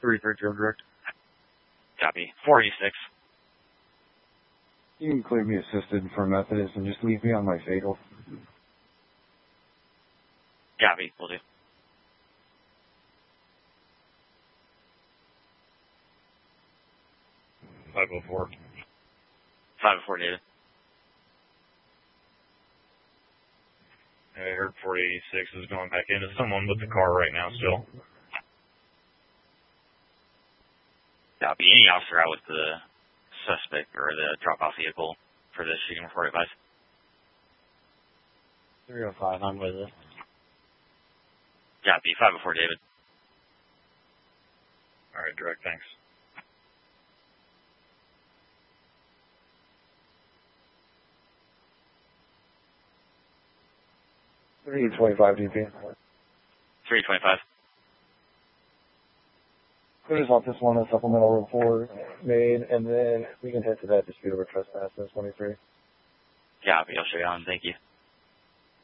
330 direct. Copy. 486. You can clear me assisted for Methodist and just leave me on my fatal. Copy. Will do. 504. 504, David. I heard 486 is going back into someone with the car right now still. Copy. Any officer out with the suspect or the drop-off vehicle for this shooting report advice? 305, I'm with it. Copy. 504, David. All right, direct, thanks. $325 DP. 325. I just want this one a supplemental report made, and then we can head to that dispute over trespass in 23. Copy. I'll show you on. Thank you.